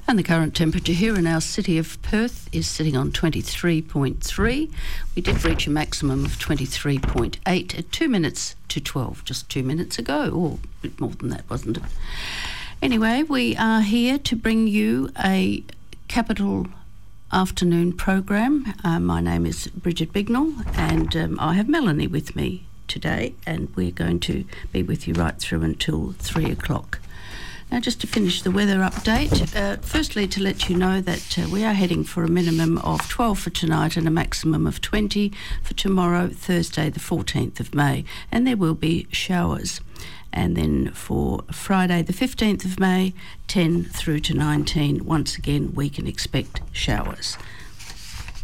And the current temperature here in our city of Perth is sitting on 23.3. We did reach a maximum of 23.8 at 2 minutes to 12, just 2 minutes ago, or a bit more than that, wasn't it? Anyway, we are here to bring you a Capital afternoon program. My name is Bridget Bignell, and I have Melanie with me today, and we're going to be with you right through until 3 o'clock. Now, just to finish the weather update, firstly to let you know that we are heading for a minimum of 12 for tonight and a maximum of 20 for tomorrow, Thursday the 14th of May, and there will be showers. And then for Friday the 15th of May, 10 through to 19, once again we can expect showers.